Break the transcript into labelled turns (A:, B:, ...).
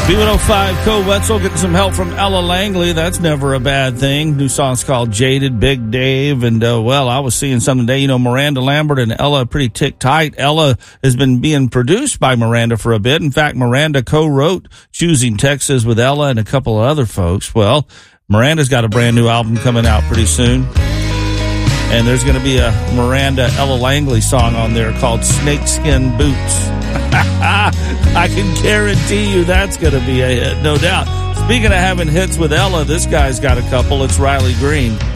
A: B105, Cole Wetzel getting some help from Ella Langley. That's never a bad thing. New song's called Jaded, Big Dave. And, I was seeing something today. Miranda Lambert and Ella are pretty tight. Ella has been being produced by Miranda for a bit. In fact, Miranda co-wrote Choosing Texas with Ella and a couple of other folks. Well, Miranda's got a brand new album coming out pretty soon. And there's going to be a Miranda Ella Langley song on there called Snakeskin Boots. I can guarantee you that's going to be a hit, no doubt. Speaking of having hits with Ella, this guy's got a couple. It's Riley Green.